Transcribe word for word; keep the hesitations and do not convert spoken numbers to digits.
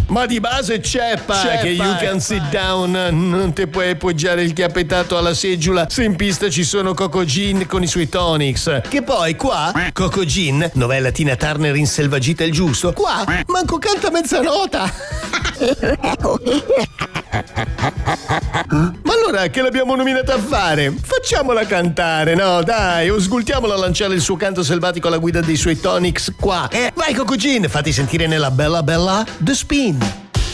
Ma di base ceppa, Ceppa, che you can ceppa. sit down, non ti puoi appoggiare il chiappetato alla seggiola se in pista ci sono Coco Gin con i suoi tonics. Che poi qua, Coco Gin, novella Tina Turner in Selvagita il giusto, qua manco canta mezzanota. Ma allora che l'abbiamo nominata a fare? Facciamola cantare, no dai, o sgultiamola a lanciare il suo canto selvatico alla guida dei suoi tonics qua. Eh, vai Coco Gin, fatti sentire nella bella bella The Spin.